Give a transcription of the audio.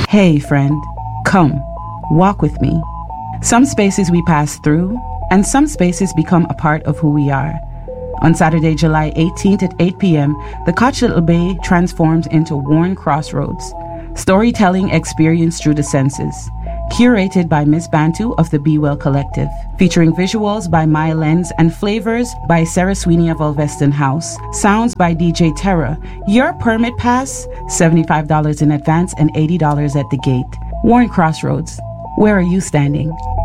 Hey friend, come, walk with me. Some spaces we pass through, and some spaces become a part of who we are. On Saturday, July 18th at 8 p.m., the Koch Little Bay transforms into Worn Crossroads, storytelling experience through the senses. Curated by Miss Bantu of the Be Well Collective, featuring visuals by Maya Lenz and flavors by Sarah Sweeney of Ulveston House, sounds by DJ Terra. Your permit pass, $75 in advance and $80 at the gate. Worn Crossroads, where are you standing?